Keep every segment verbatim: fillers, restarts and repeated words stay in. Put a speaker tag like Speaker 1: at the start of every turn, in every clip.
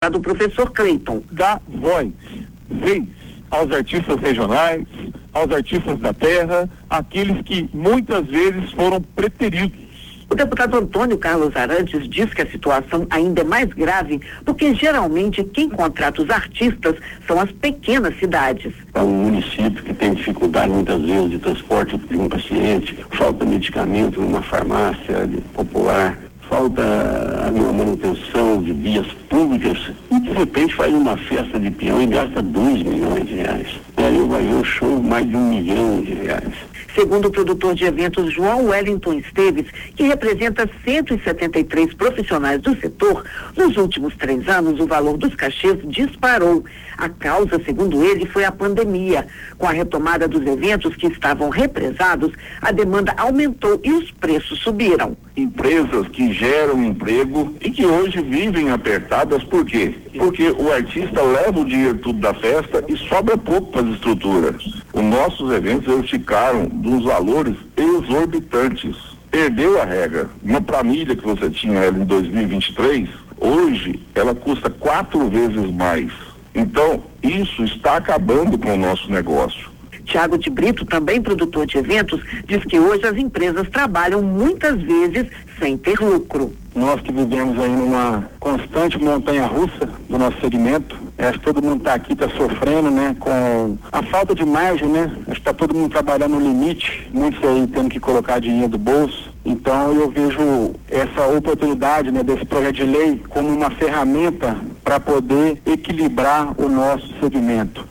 Speaker 1: deputado professor Cleiton.
Speaker 2: Dá voz, vez aos artistas regionais, aos artistas da terra, aqueles que muitas vezes foram preteridos.
Speaker 1: O deputado Antônio Carlos Arantes diz que a situação ainda é mais grave porque geralmente quem contrata os artistas são as pequenas cidades.
Speaker 3: É um município que tem dificuldade muitas vezes de transporte de um paciente, falta medicamento numa farmácia popular, falta a manutenção de vias públicas e de repente faz uma festa de peão e gasta dois milhões de reais. E aí vai ver o show mais de um milhão de reais.
Speaker 1: Segundo o produtor de eventos João Wellington Esteves, que representa cento e setenta e três profissionais do setor, nos últimos três anos o valor dos cachês disparou. A causa, segundo ele, foi a pandemia. Com a retomada dos eventos que estavam represados, a demanda aumentou e os preços subiram.
Speaker 2: Empresas que geram emprego e que hoje vivem apertadas, por quê? Porque o artista leva o dinheiro tudo da festa e sobra pouco para as estruturas. Os nossos eventos eles ficaram dos valores exorbitantes. Perdeu a regra. Uma planilha que você tinha ela em dois mil e vinte e três, hoje ela custa quatro vezes mais. Então, isso está acabando com o nosso negócio.
Speaker 1: Tiago de Brito, também produtor de eventos, diz que hoje as empresas trabalham muitas vezes sem ter lucro.
Speaker 4: Nós que vivemos aí numa constante montanha-russa do nosso segmento, acho que todo mundo está aqui, está sofrendo, né, com a falta de margem, né, acho que está todo mundo trabalhando no limite, muitos aí tendo que colocar dinheiro do bolso. Então eu vejo essa oportunidade, né, desse projeto de lei como uma ferramenta para poder equilibrar o nosso segmento.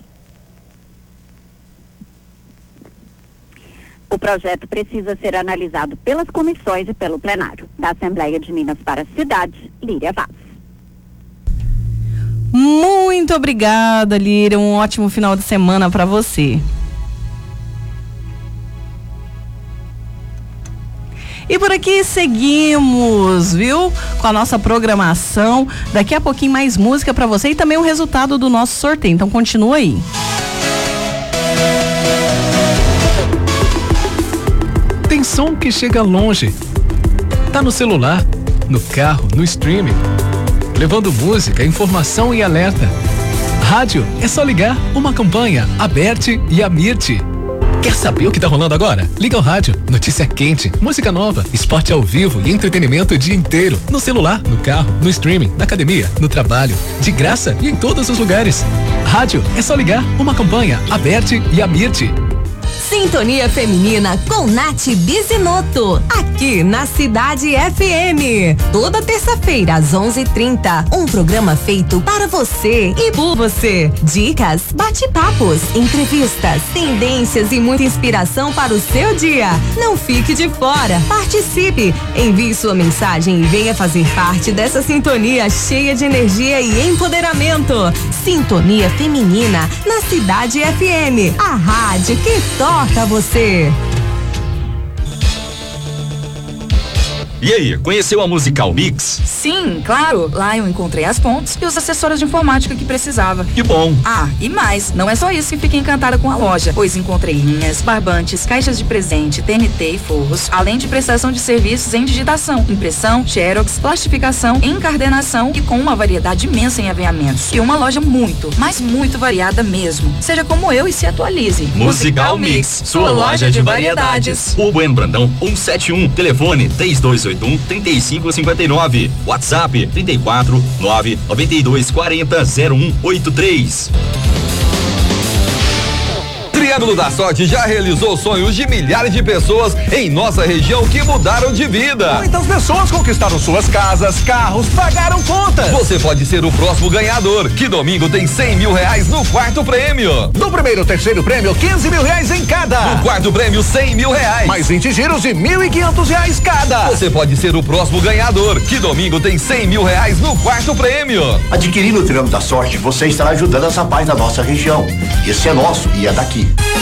Speaker 5: O projeto precisa ser analisado pelas comissões e pelo plenário. Da Assembleia de Minas para a cidade, Líria Vaz.
Speaker 6: Muito obrigada, Líria. Um ótimo final de semana para você. E por aqui seguimos, viu? Com a nossa programação. Daqui a pouquinho mais música para você e também o resultado do nosso sorteio. Então continua aí.
Speaker 7: Tem som que chega longe. Tá no celular, no carro, no streaming. Levando música, informação e alerta. Rádio é só ligar uma campanha, Aberte e Amirte. Quer saber o que tá rolando agora? Liga o rádio, notícia quente, música nova, esporte ao vivo e entretenimento o dia inteiro. No celular, no carro, no streaming, na academia, no trabalho, de graça e em todos os lugares. Rádio é só ligar uma campanha, Aberte e Amirte.
Speaker 8: Sintonia Feminina com Nath Bizinoto, aqui na Cidade F M. Toda terça-feira às onze e trinta, um programa feito para você e por você. Dicas, bate-papos, entrevistas, tendências e muita inspiração para o seu dia. Não fique de fora, participe, envie sua mensagem e venha fazer parte dessa sintonia cheia de energia e empoderamento. Sintonia Feminina na Cidade F M, a rádio que toca você.
Speaker 9: E aí, conheceu a Musical Mix?
Speaker 10: Sim, claro. Lá eu encontrei as pontes e os acessórios de informática que precisava.
Speaker 9: Que bom.
Speaker 10: Ah, e mais, não é só isso que fiquei encantada com a loja, pois encontrei linhas, barbantes, caixas de presente, T N T e forros, além de prestação de serviços em digitação, impressão, xerox, plastificação, encardenação e com uma variedade imensa em aviamentos. E uma loja muito, mas muito variada mesmo. Seja como eu e se atualize.
Speaker 9: Musical, Musical Mix, sua loja de variedades. Rua Bueno Brandão, cento e setenta e um, telefone três dois oito um, três cinco cinco nove, WhatsApp trinta e quatro, nove nove dois quarenta, zero um oito três.
Speaker 11: Triângulo da Sorte já realizou sonhos de milhares de pessoas em nossa região que mudaram de vida.
Speaker 12: Muitas pessoas conquistaram suas casas, carros, pagaram contas.
Speaker 11: Você pode ser o próximo ganhador, que domingo tem cem mil reais no quarto prêmio.
Speaker 12: No primeiro e terceiro prêmio, quinze mil reais em cada.
Speaker 11: No quarto prêmio, cem mil reais.
Speaker 12: Mais vinte giros de mil e quinhentos reais cada.
Speaker 11: Você pode ser o próximo ganhador, que domingo tem cem mil reais no quarto prêmio.
Speaker 13: Adquirindo o Triângulo da Sorte, você estará ajudando essa paz na nossa região. Esse é nosso e é daqui.